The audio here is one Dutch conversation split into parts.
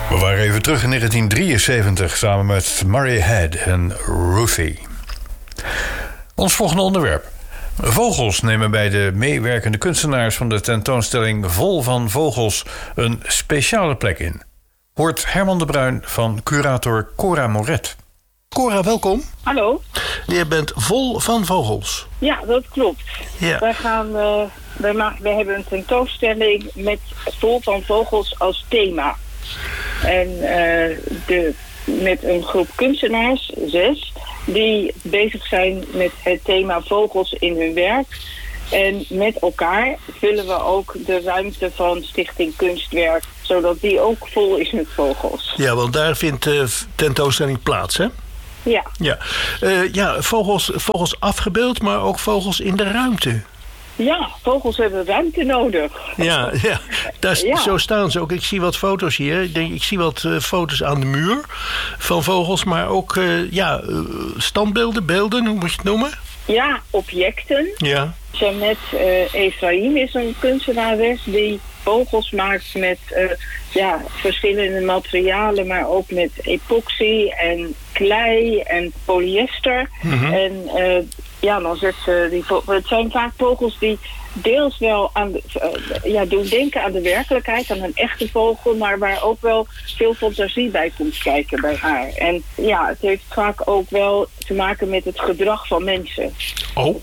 We waren even terug in 1973 samen met Murray Head en Ruthie. Ons volgende onderwerp. Vogels nemen bij de meewerkende kunstenaars van de tentoonstelling Vol van Vogels een speciale plek in. Hoort Herman de Bruin van curator Cora Moret. Cora, welkom. Hallo. Je bent vol van vogels. Ja, dat klopt. Ja. Wij hebben een tentoonstelling met Vol van Vogels als thema. En met een groep kunstenaars, 6, die bezig zijn met het thema vogels in hun werk. En met elkaar vullen we ook de ruimte van Stichting Kunstwerk, zodat die ook vol is met vogels. Ja, want daar vindt de tentoonstelling plaats, hè? Ja. Ja, vogels afgebeeld, maar ook vogels in de ruimte. Ja, vogels hebben ruimte nodig. Ja. Zo staan ze ook. Ik zie wat foto's hier. Ik zie wat foto's aan de muur van vogels, maar ook standbeelden, beelden, hoe moet je het noemen? Ja, objecten. Ja. Jeannette Ephraim is een kunstenares die vogels maakt met verschillende materialen, maar ook met epoxy en klei en polyester. Mm-hmm. En dan zet ze het zijn vaak vogels die deels wel doen denken aan de werkelijkheid, aan een echte vogel, maar waar ook wel veel fantasie bij komt kijken bij haar. En ja, het heeft vaak ook wel te maken met het gedrag van mensen. Oh.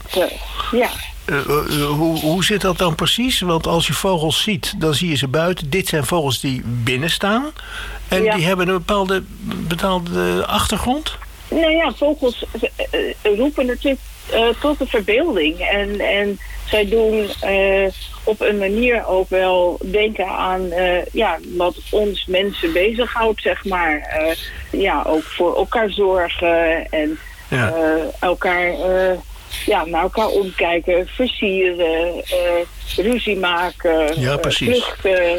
Hoe zit dat dan precies? Want als je vogels ziet, dan zie je ze buiten. Dit zijn vogels die binnen staan. En die hebben een bepaalde achtergrond? Nou ja, vogels roepen natuurlijk tot de verbeelding. En zij doen op een manier ook wel denken aan wat ons mensen bezighoudt, zeg maar. Ook voor elkaar zorgen en elkaar... naar elkaar omkijken, versieren, ruzie maken, vluchten,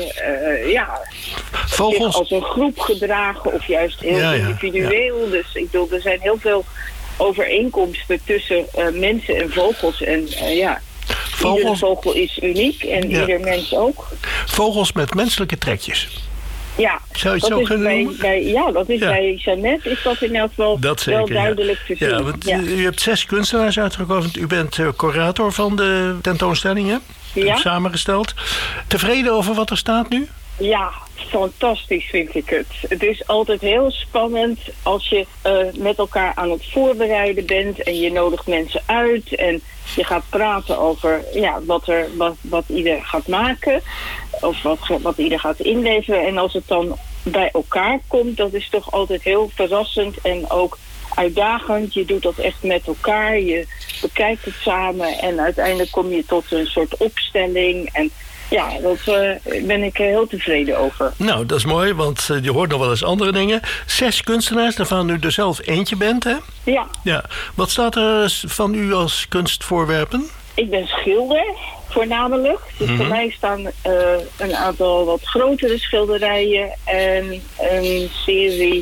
vogels als een groep gedragen of juist heel individueel. Ja. Dus ik bedoel, er zijn heel veel overeenkomsten tussen mensen en vogels. En iedere vogel is uniek en ieder mens ook. Vogels met menselijke trekjes. Ja, zou je het zo kunnen noemen? Bij Jeannette is dat in elk geval wel duidelijk te zien. Ja, want u hebt 6 kunstenaars uitgekozen. U bent curator van de tentoonstelling, hè? U hebt samengesteld. Tevreden over wat er staat nu? Ja, fantastisch vind ik het. Het is altijd heel spannend als je met elkaar aan het voorbereiden bent en je nodigt mensen uit en je gaat praten over wat ieder gaat maken of wat ieder gaat inleveren. En als het dan bij elkaar komt, dat is toch altijd heel verrassend en ook uitdagend. Je doet dat echt met elkaar, je bekijkt het samen en uiteindelijk kom je tot een soort opstelling. En ja, daar ben ik heel tevreden over. Nou, dat is mooi, want je hoort nog wel eens andere dingen. 6 kunstenaars, waarvan u er zelf eentje bent, hè? Ja. Wat staat er van u als kunstvoorwerpen? Ik ben schilder, voornamelijk. Dus voor mij staan een aantal wat grotere schilderijen en een serie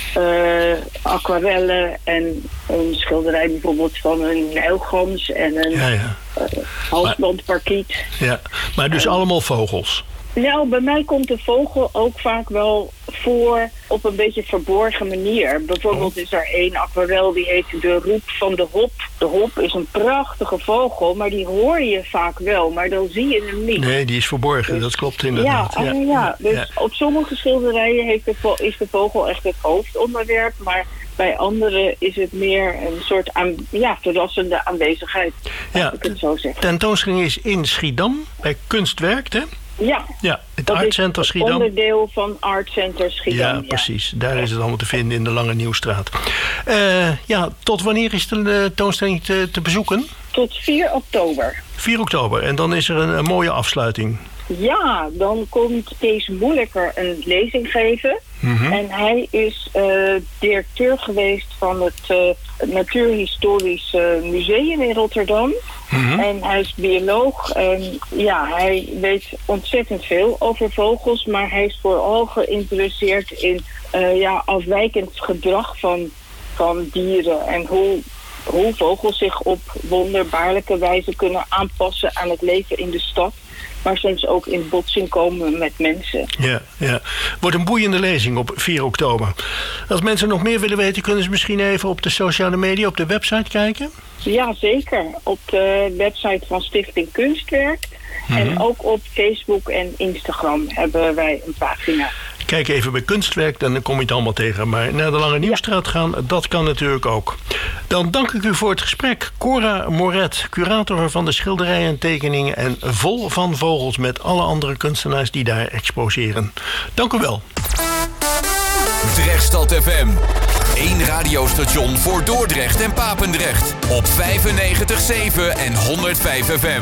aquarellen en een schilderij bijvoorbeeld van een nijlgans en een halsbandparkiet. Ja, maar dus allemaal vogels? Nou, bij mij komt de vogel ook vaak wel voor op een beetje verborgen manier. Bijvoorbeeld is er één aquarel die heet De Roep van de Hop. De hop is een prachtige vogel, maar die hoor je vaak wel, maar dan zie je hem niet. Nee, die is verborgen, dus, dat klopt inderdaad. Dus op sommige schilderijen is de vogel echt het hoofdonderwerp, maar bij anderen is het meer een soort verrassende aanwezigheid. Als ik het zo zeg. Tentoonstelling is in Schiedam, bij Kunstwerk, hè? Ja, het Art Center Schiedam. Dat is onderdeel van Art Center Schiedam. Ja, precies. Daar is het allemaal te vinden in de Lange Nieuwstraat. Tot wanneer is de tentoonstelling te bezoeken? Tot 4 oktober. 4 oktober. En dan is er een mooie afsluiting. Ja, dan komt Kees Moeilijker een lezing geven. Mm-hmm. En hij is directeur geweest van het Natuurhistorisch Museum in Rotterdam. Mm-hmm. En hij is bioloog en hij weet ontzettend veel over vogels, maar hij is vooral geïnteresseerd in afwijkend gedrag van dieren en hoe vogels zich op wonderbaarlijke wijze kunnen aanpassen aan het leven in de stad. maar soms ook in botsing komen met mensen. Ja. Wordt een boeiende lezing op 4 oktober. Als mensen nog meer willen weten, kunnen ze misschien even op de sociale media, op de website kijken? Ja, zeker. Op de website van Stichting Kunstwerk. En ook op Facebook en Instagram hebben wij een pagina. Kijk even bij Kunstwerk, dan kom je het allemaal tegen. Maar naar de Lange Nieuwstraat gaan, dat kan natuurlijk ook. Dan dank ik u voor het gesprek. Cora Moret, curator van de schilderijen en tekeningen en Vol van Vogels met alle andere kunstenaars die daar exposeren. Dank u wel. Drechtstad FM. 1 radiostation voor Dordrecht en Papendrecht. Op 95.7 en 105 FM.